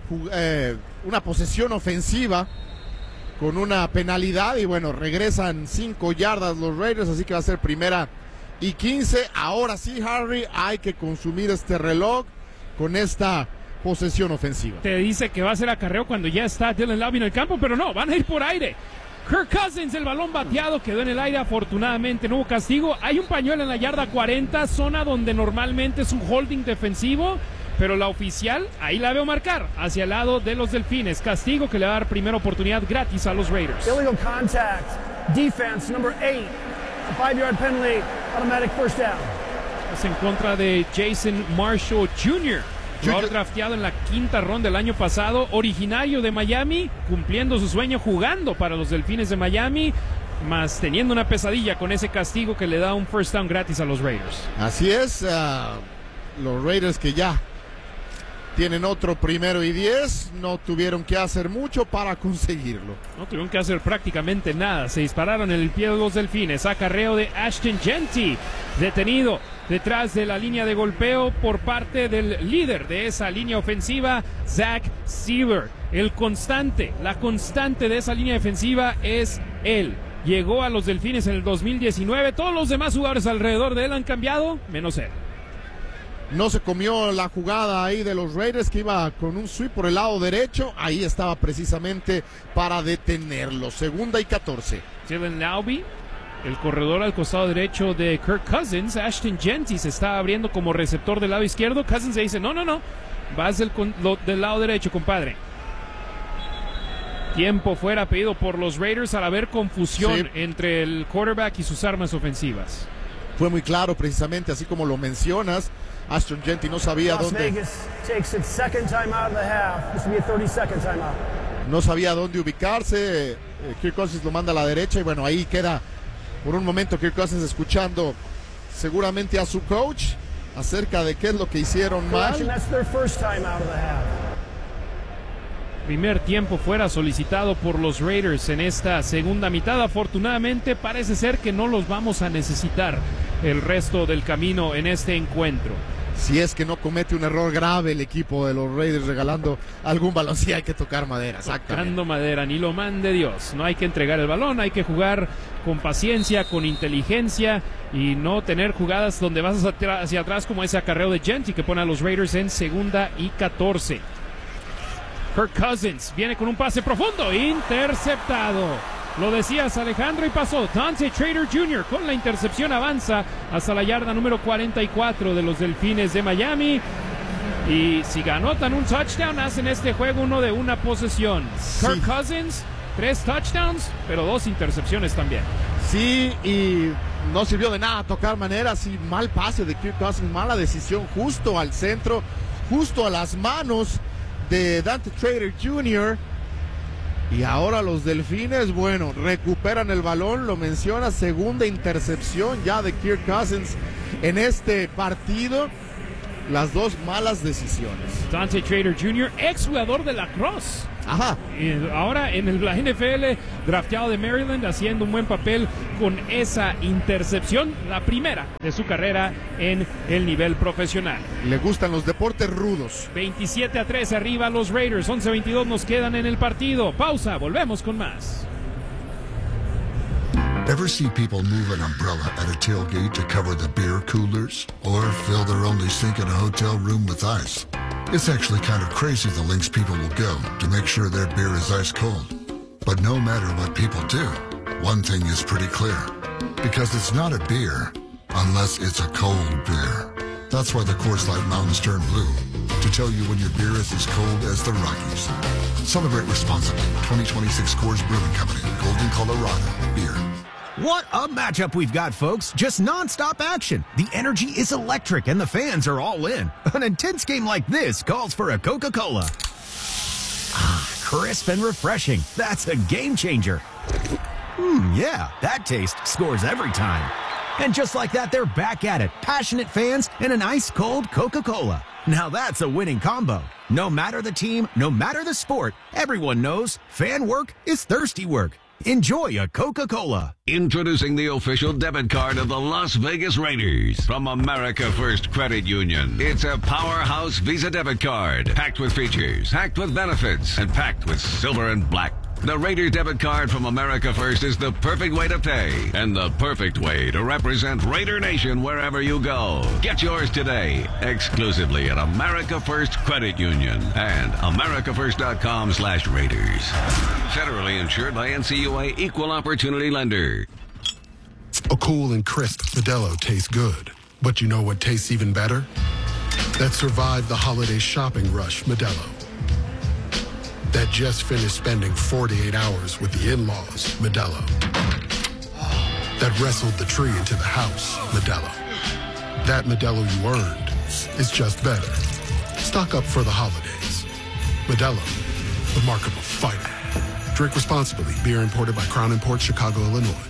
eh, una posesión ofensiva con una penalidad. Y bueno, regresan cinco yardas los Raiders, así que va a ser primera y quince. Ahora sí, Harry, hay que consumir este reloj con esta posesión ofensiva. Te dice que va a ser acarreo cuando ya está Dylan Laube en el campo, pero no, van a ir por aire. Kirk Cousins, el balón bateado, quedó en el aire, afortunadamente no hubo castigo. Hay un pañuelo en la yarda cuarenta, zona donde normalmente es un holding defensivo, pero la oficial, ahí la veo marcar, hacia el lado de los Delfines. Castigo que le va a dar primera oportunidad gratis a los Raiders. Illegal contact, defense number eight, a five yard penalty, automatic first down. Es en contra de Jason Marshall junior Jugador drafteado en la quinta ronda del año pasado, originario de Miami, cumpliendo su sueño jugando para los Delfines de Miami, más teniendo una pesadilla con ese castigo que le da un first down gratis a los Raiders. Así es, uh, los Raiders que ya tienen otro primero y diez, no tuvieron que hacer mucho para conseguirlo. No tuvieron que hacer prácticamente nada, se dispararon en el pie de los Delfines. Acarreo de Ashton Jeanty, detenido detrás de la línea de golpeo por parte del líder de esa línea ofensiva, Zach Seaver. El constante, la constante de esa línea defensiva es él. Llegó a los Delfines en el dos mil diecinueve, todos los demás jugadores alrededor de él han cambiado, menos él. No se comió la jugada ahí de los Raiders, que iba con un sweep por el lado derecho. Ahí estaba precisamente para detenerlo. Segunda y catorce. Dylan Laube, el corredor al costado derecho de Kirk Cousins. Ashton Jeanty se está abriendo como receptor del lado izquierdo. Cousins se dice, no, no, no, vas del, lo, del lado derecho, compadre. Tiempo fuera pedido por los Raiders al haber confusión sí. entre el quarterback y sus armas ofensivas. Fue muy claro, precisamente, así como lo mencionas. Ashton Jeanty no sabía Las dónde. Vegas takes its second time out of the half. This will be a thirty second timeout. No sabía dónde ubicarse. Eh, Kirk Cousins lo manda a la derecha y bueno, ahí queda por un momento Kirk Cousins escuchando seguramente a su coach acerca de qué es lo que hicieron mal. That's their first time out of the half. Primer tiempo fuera solicitado por los Raiders en esta segunda mitad. Afortunadamente parece ser que no los vamos a necesitar el resto del camino en este encuentro. Si es que no comete un error grave el equipo de los Raiders regalando algún balón, sí hay que tocar madera. Tocando madera, ni lo mande Dios. No hay que entregar el balón, hay que jugar con paciencia, con inteligencia y no tener jugadas donde vas hacia, hacia atrás como ese acarreo de Jeanty que pone a los Raiders en segunda y catorce. Kirk Cousins viene con un pase profundo, interceptado. Lo decías, Alejandro, y pasó. Dante Trader junior con la intercepción avanza hasta la yarda número cuarenta y cuatro de los Delfines de Miami. Y si anotan un touchdown, hacen este juego uno de una posesión. Kirk sí. Cousins, tres touchdowns, pero dos intercepciones también. Sí, y no sirvió de nada tocar manera. Sí, mal pase de Kirk Cousins, mala decisión, justo al centro, justo a las manos de Dante Trader junior Y ahora los Delfines, bueno, recuperan el balón, lo menciona, segunda intercepción ya de Kirk Cousins en este partido. las dos malas decisiones. Dante Trader junior, ex jugador de lacrosse. Ajá. Y ahora en el, la N F L, drafteado de Maryland, haciendo un buen papel con esa intercepción, la primera de su carrera en el nivel profesional. Le gustan los deportes rudos. veintisiete a tres arriba los Raiders, once veintidós nos quedan en el partido. Pausa, volvemos con más. Ever see people move an umbrella at a tailgate to cover the beer coolers? Or fill their only sink in a hotel room with ice? It's actually kind of crazy the lengths people will go to make sure their beer is ice cold. But no matter what people do, one thing is pretty clear. Because it's not a beer unless it's a cold beer. That's why the Coors Light Mountains turn blue. To tell you when your beer is as cold as the Rockies. Celebrate responsibly. twenty twenty-six Coors Brewing Company. Golden, Colorado. Beer. What a matchup we've got, folks. Just nonstop action. The energy is electric and the fans are all in. An intense game like this calls for a Coca-Cola. Ah, crisp and refreshing. That's a game changer. Hmm, yeah, that taste scores every time. And just like that, they're back at it. Passionate fans and an ice-cold Coca-Cola. Now that's a winning combo. No matter the team, no matter the sport, everyone knows fan work is thirsty work. Enjoy a Coca-Cola. Introducing the official debit card of the Las Vegas Raiders from America First Credit Union. It's a powerhouse Visa debit card, packed with features, packed with benefits, and packed with silver and black. The Raider debit card from America First is the perfect way to pay and the perfect way to represent Raider Nation wherever you go. Get yours today, exclusively at America First Credit Union and america first dot com slash Raiders. Federally insured by N C U A Equal Opportunity Lender. A cool and crisp Modelo tastes good. But you know what tastes even better? That survived the holiday shopping rush Modelo. That just finished spending forty-eight hours with the in-laws, Modelo. That wrestled the tree into the house, Modelo. That Modelo you earned is just better. Stock up for the holidays. Modelo, the mark of a fighter. Drink responsibly. Beer imported by Crown Imports, Chicago, Illinois.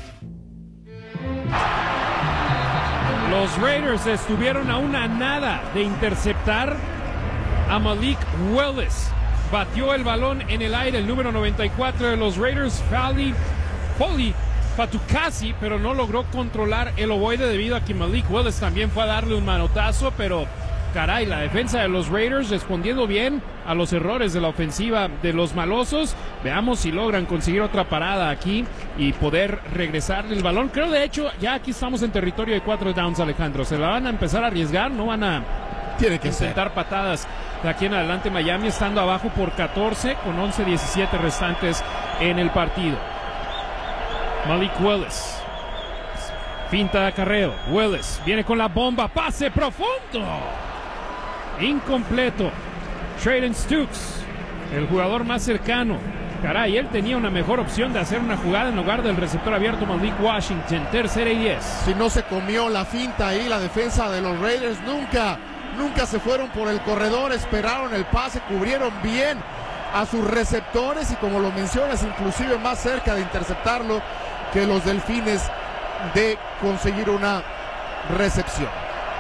Los Raiders estuvieron a una nada de interceptar a Malik Willis. Batió el balón en el aire el número noventa y cuatro de los Raiders, Fali, Foley Fatukasi, pero no logró controlar el ovoide debido a que Malik Willis también fue a darle un manotazo, pero caray, la defensa de los Raiders respondiendo bien a los errores de la ofensiva de los malosos. Veamos si logran conseguir otra parada aquí y poder regresarle el balón. Creo de hecho ya aquí estamos en territorio de cuatro downs, Alejandro. Se la van a empezar a arriesgar, no van a Tiene que intentar ser. patadas de aquí en adelante. Miami estando abajo por catorce con once diecisiete restantes en el partido. Malik Willis, finta de acarreo. Willis viene con la bomba, pase profundo, incompleto. Trayden Stukes, el jugador más cercano. Caray, él tenía una mejor opción de hacer una jugada en lugar del receptor abierto Malik Washington. Tercera y diez. Si no se comió la finta ahí, la defensa de los Raiders nunca, nunca se fueron por el corredor, esperaron el pase, cubrieron bien a sus receptores y como lo mencionas, inclusive más cerca de interceptarlo que los Delfines de conseguir una recepción.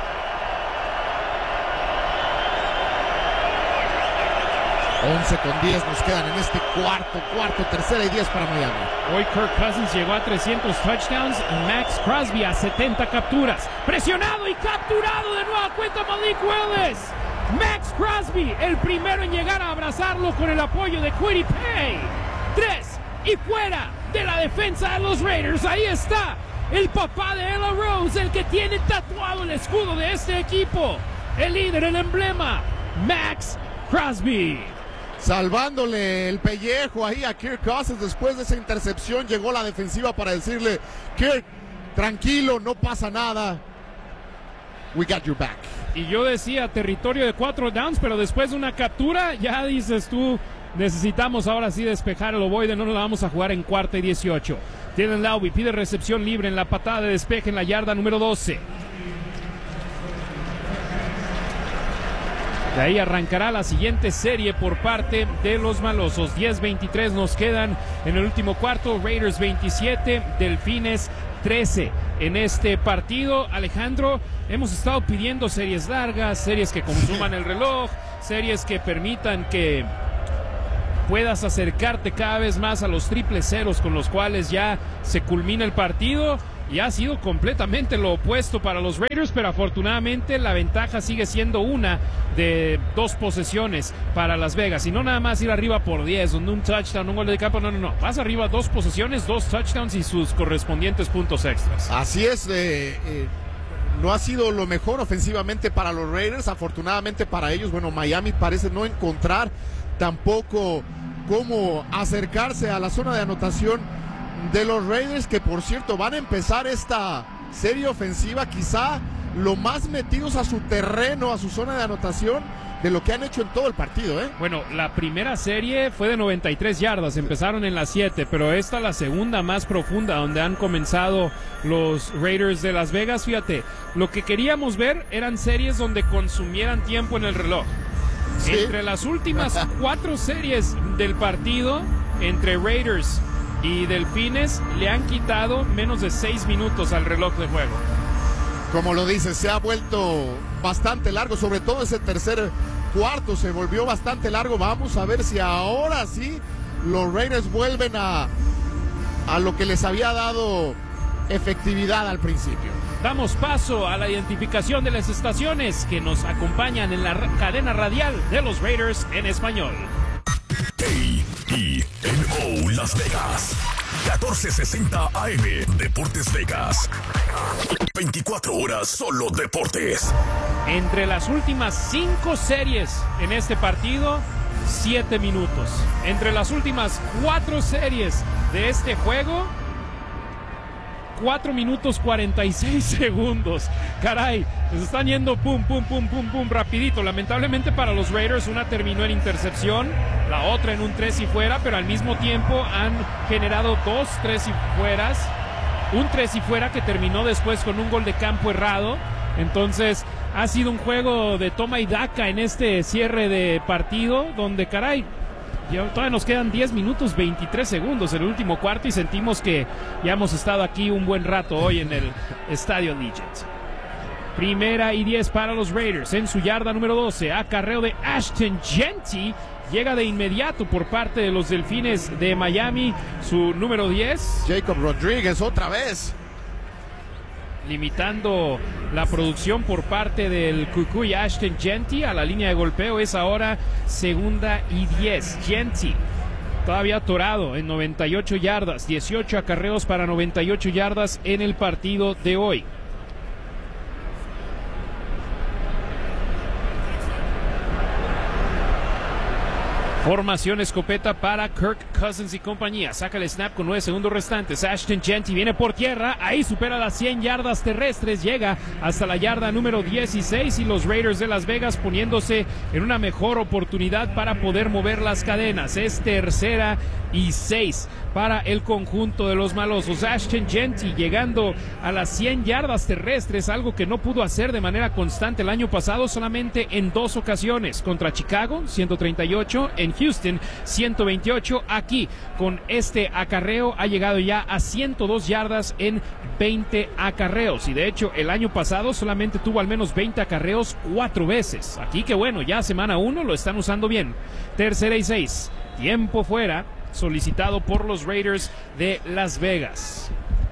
once con diez nos quedan en este cuarto, cuarto, tercera y diez para Miami. Hoy Kirk Cousins llegó a trescientos touchdowns y Max Crosby a setenta capturas. Presionado y capturado de nueva cuenta Malik Willis. Max Crosby, el primero en llegar a abrazarlo con el apoyo de Kwity Paye. Tres y fuera de la defensa de los Raiders. Ahí está el papá de Ella Rose, el que tiene tatuado el escudo de este equipo. El líder, el emblema, Max Crosby. Salvándole el pellejo ahí a Kirk Cousins después de esa intercepción. Llegó la defensiva para decirle: Kirk, tranquilo, no pasa nada. We got your back. Y yo decía territorio de cuatro downs, pero después de una captura, ya dices tú, necesitamos ahora sí despejar el ovoide, no nos la vamos a jugar en cuarta y dieciocho. Dylan Laube pide recepción libre en la patada de despeje en la yarda número doce. De ahí arrancará la siguiente serie por parte de los malosos. diez veintitrés nos quedan en el último cuarto. Raiders veintisiete, Delfines trece. en este partido. Alejandro, hemos estado pidiendo series largas, series que consuman el reloj, series que permitan que puedas acercarte cada vez más a los triple ceros con los cuales ya se culmina el partido. Y ha sido completamente lo opuesto para los Raiders, pero afortunadamente la ventaja sigue siendo una de dos posesiones para Las Vegas. Y no nada más ir arriba por diez, donde un touchdown, un gol de campo, no, no, no. Vas arriba dos posesiones, dos touchdowns y sus correspondientes puntos extras. Así es, eh, eh, no ha sido lo mejor ofensivamente para los Raiders. Afortunadamente para ellos, bueno, Miami parece no encontrar tampoco cómo acercarse a la zona de anotación de los Raiders, que por cierto van a empezar esta serie ofensiva quizá lo más metidos a su terreno, a su zona de anotación de lo que han hecho en todo el partido, ¿eh? Bueno, la primera serie fue de noventa y tres yardas, empezaron en las siete, pero esta la segunda más profunda donde han comenzado los Raiders de Las Vegas. Fíjate, lo que queríamos ver eran series donde consumieran tiempo en el reloj. ¿Sí? Entre las últimas cuatro series del partido, entre Raiders y Delfines, le han quitado menos de seis minutos al reloj de juego. Como lo dices, se ha vuelto bastante largo, sobre todo ese tercer cuarto se volvió bastante largo. Vamos a ver si ahora sí los Raiders vuelven a, a lo que les había dado efectividad al principio. Damos paso a la identificación de las estaciones que nos acompañan en la cadena radial de los Raiders en español. A E N O Las Vegas, catorce sesenta A M, Deportes Vegas. veinticuatro horas solo deportes. Entre las últimas cinco series en este partido, siete minutos. Entre las últimas cuatro series de este juego, cuatro minutos cuarenta y seis segundos. Caray, les están yendo pum, pum, pum, pum, pum, rapidito. Lamentablemente para los Raiders, una terminó en intercepción, la otra en un tres y fuera, pero al mismo tiempo han generado dos tres y fueras. Un tres y fuera que terminó después con un gol de campo errado. Entonces ha sido un juego de toma y daca en este cierre de partido, donde caray, ya todavía nos quedan diez minutos veintitrés segundos en el último cuarto y sentimos que ya hemos estado aquí un buen rato hoy en el Estadio Allegiant. Primera y diez para los Raiders en su yarda número doce. Acarreo de Ashton Jeanty. Llega de inmediato por parte de los Delfines de Miami su número diez. Jacob Rodríguez otra vez. Limitando la producción por parte del Cucuy Ashton Jeanty a la línea de golpeo. Es ahora segunda y diez. Jeanty todavía atorado en noventa y ocho yardas. dieciocho acarreos para noventa y ocho yardas en el partido de hoy. Formación escopeta para Kirk Cousins y compañía. Saca el snap con nueve segundos restantes. Ashton Jeanty viene por tierra. Ahí supera las cien yardas terrestres. Llega hasta la yarda número dieciséis. Y los Raiders de Las Vegas poniéndose en una mejor oportunidad para poder mover las cadenas. Es tercera y seis para el conjunto de los malosos. Ashton Jeanty llegando a las cien yardas terrestres. Algo que no pudo hacer de manera constante el año pasado. Solamente en dos ocasiones. Contra Chicago, ciento treinta y ocho. En Houston, ciento veintiocho. Aquí con este acarreo ha llegado ya a ciento dos yardas en veinte acarreos, y de hecho el año pasado solamente tuvo al menos veinte acarreos cuatro veces. Aquí que bueno, ya semana uno lo están usando bien. Tercera y seis, tiempo fuera solicitado por los Raiders de Las Vegas.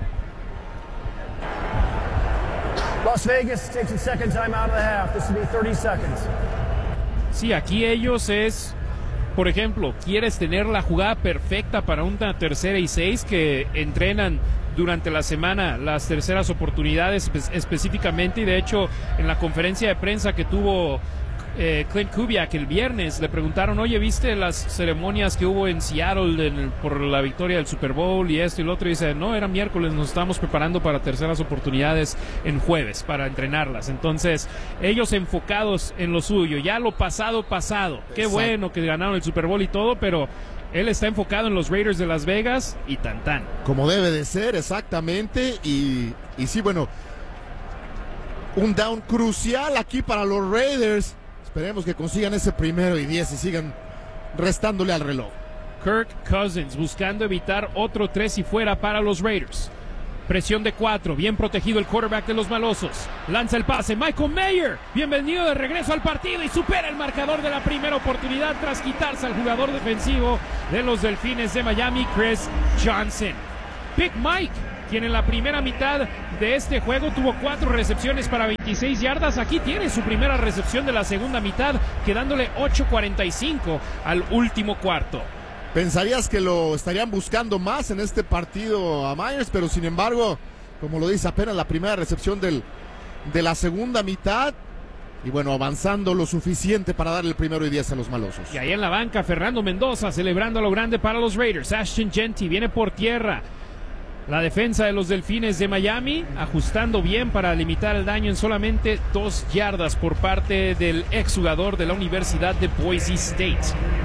Las Vegas takes a second time out of the half. This will be thirty seconds. Sí, aquí ellos es, por ejemplo, quieres tener la jugada perfecta para una tercera y seis, que entrenan durante la semana las terceras oportunidades espe- específicamente, y de hecho en la conferencia de prensa que tuvo eh, Clint Kubiak el viernes le preguntaron, oye, ¿viste las ceremonias que hubo en Seattle en el, por la victoria del Super Bowl y esto y lo otro? Y dice, no, era miércoles, nos estamos preparando para terceras oportunidades en jueves para entrenarlas. Entonces ellos enfocados en lo suyo, ya lo pasado pasado. Qué Exacto. Bueno que ganaron el Super Bowl y todo, pero él está enfocado en los Raiders de Las Vegas y tan tan. Como debe de ser, exactamente. Y, y sí, bueno, un down crucial aquí para los Raiders. Esperemos que consigan ese primero y diez y sigan restándole al reloj. Kirk Cousins buscando evitar otro tres y fuera para los Raiders. Presión de cuatro, bien protegido el quarterback de los malosos. Lanza el pase, Michael Mayer. Bienvenido de regreso al partido y supera el marcador de la primera oportunidad tras quitarse al jugador defensivo de los Delfines de Miami, Chris Johnson. Big Mike, quien en la primera mitad de este juego tuvo cuatro recepciones para veintiséis yardas. Aquí tiene su primera recepción de la segunda mitad, quedándole ocho cuarenta y cinco al último cuarto. Pensarías que lo estarían buscando más en este partido a Myers, pero sin embargo, como lo dice, apenas la primera recepción del, de la segunda mitad. Y bueno, avanzando lo suficiente para darle el primero y diez a los malosos. Y ahí en la banca, Fernando Mendoza celebrando a lo grande para los Raiders. Ashton Jeanty viene por tierra. La defensa de los Delfines de Miami ajustando bien para limitar el daño en solamente dos yardas por parte del exjugador de la Universidad de Boise State.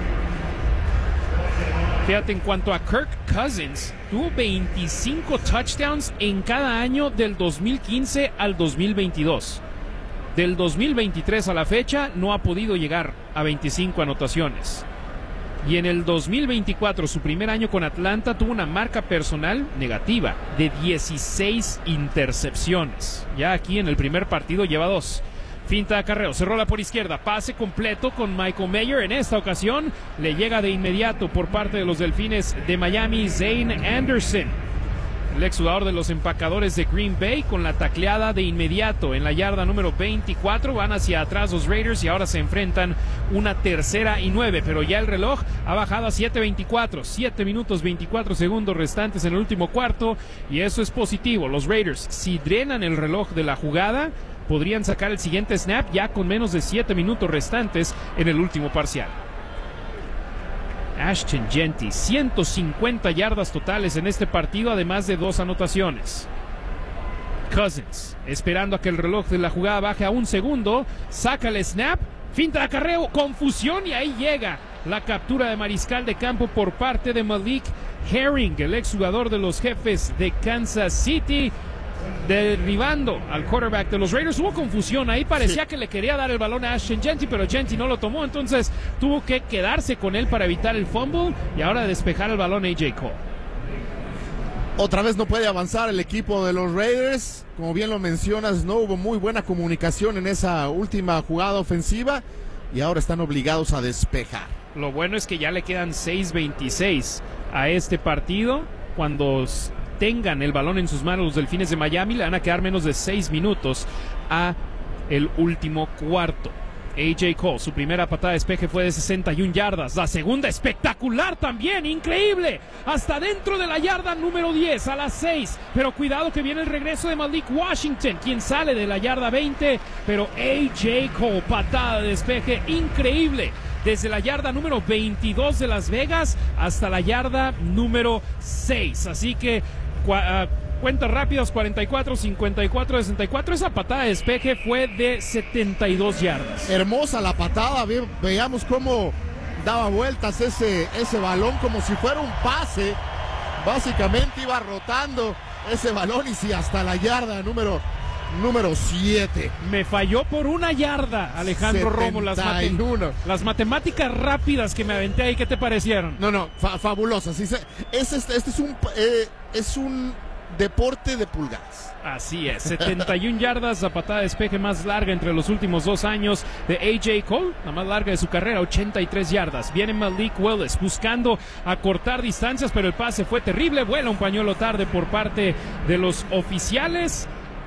Fíjate, en cuanto a Kirk Cousins, tuvo veinticinco touchdowns en cada año del dos mil quince al dos mil veintidós. Del dos mil veintitrés a la fecha no ha podido llegar a veinticinco anotaciones. Y en el dos mil veinticuatro, su primer año con Atlanta, tuvo una marca personal negativa de dieciséis intercepciones. Ya aquí en el primer partido lleva dos. Finta de acarreo, se rola por izquierda, pase completo con Michael Mayer. En esta ocasión le llega de inmediato por parte de los Delfines de Miami, Zane Anderson, el exjugador de los empacadores de Green Bay, con la tacleada de inmediato en la yarda número veinticuatro. Van hacia atrás los Raiders y ahora se enfrentan una tercera y nueve, pero ya el reloj ha bajado a siete veinticuatro, siete minutos veinticuatro segundos restantes en el último cuarto, y eso es positivo. Los Raiders, si drenan el reloj de la jugada, podrían sacar el siguiente snap ya con menos de siete minutos restantes en el último parcial. Ashton Jeanty, ciento cincuenta yardas totales en este partido, además de dos anotaciones. Cousins, esperando a que el reloj de la jugada baje a un segundo, saca el snap, finta de acarreo, confusión, y ahí llega la captura de mariscal de campo por parte de Malik Herring, el exjugador de los Jefes de Kansas City, derribando al quarterback de los Raiders. Hubo confusión ahí, parecía sí. que le quería dar el balón a Ashton Jeanty, pero Jeanty no lo tomó, entonces tuvo que quedarse con él para evitar el fumble y ahora despejar el balón a A J Cole. Otra vez no puede avanzar el equipo de los Raiders, como bien lo mencionas, no hubo muy buena comunicación en esa última jugada ofensiva y ahora están obligados a despejar. Lo bueno es que ya le quedan seis veintiséis a este partido. Cuando tengan el balón en sus manos los Delfines de Miami, le van a quedar menos de seis minutos a el último cuarto. A J Cole, su primera patada de despeje fue de sesenta y una yardas, la segunda espectacular también, increíble, hasta dentro de la yarda número diez, a las seis, pero cuidado que viene el regreso de Malik Washington, quien sale de la yarda veinte, pero A J Cole, patada de despeje increíble, desde la yarda número veintidós de Las Vegas hasta la yarda número seis, así que uh, cuentas rápidas, cuarenta y cuatro, cincuenta y cuatro, sesenta y cuatro. Esa patada de despeje fue de setenta y dos yardas. Hermosa la patada. Ve, veamos cómo daba vueltas ese, ese balón como si fuera un pase. Básicamente iba rotando ese balón y sí, hasta la yarda número número siete. Me falló por una yarda, Alejandro Romo. Las, mate las matemáticas rápidas que me aventé ahí, ¿qué te parecieron? No, no, fa fabulosas. Sí, este, este es un... Eh, es un deporte de pulgadas. Así es, setenta y una yardas, la patada de despeje más larga entre los últimos dos años de A J Cole, la más larga de su carrera, ochenta y tres yardas. Viene Malik Willis buscando acortar distancias, pero el pase fue terrible, vuela un pañuelo tarde por parte de los oficiales.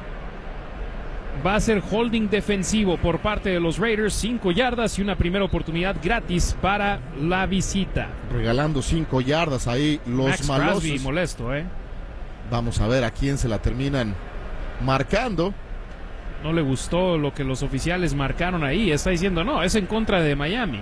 Va a ser holding defensivo por parte de los Raiders, cinco yardas y una primera oportunidad gratis para la visita. Regalando cinco yardas ahí los Max malosos. Crosby molesto, ¿eh? Vamos a ver a quién se la terminan marcando. No le gustó lo que los oficiales marcaron ahí. Está diciendo, no, es en contra de Miami.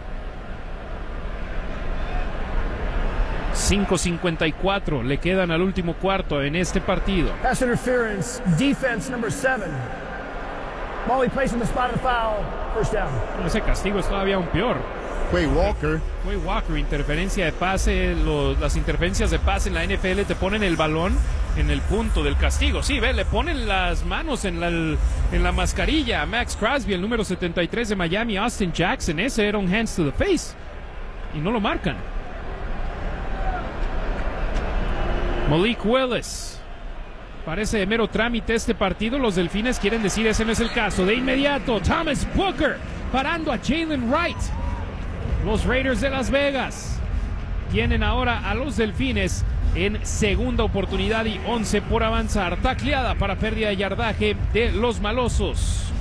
cinco cincuenta y cuatro le quedan al último cuarto en este partido. Pass interference, defense number seven. Molly placed in the spot of the foul. First down. Ese castigo es todavía aún peor. Quay Walker. Quay Walker, interferencia de pase. Los, las interferencias de pase en la N F L te ponen el balón en el punto del castigo. Sí, ve, le ponen las manos en la, en la mascarilla a Max Crosby, el número setenta y tres de Miami. Austin Jackson, ese era un hands to the face. Y no lo marcan. Malik Willis Parece de mero trámite este partido. Los Delfines quieren decir ese no es el caso. De inmediato, Thomas Booker parando a Jalen Wright. Los Raiders de Las Vegas tienen ahora a los Delfines en segunda oportunidad y once por avanzar. Tacleada para pérdida de yardaje de los malosos.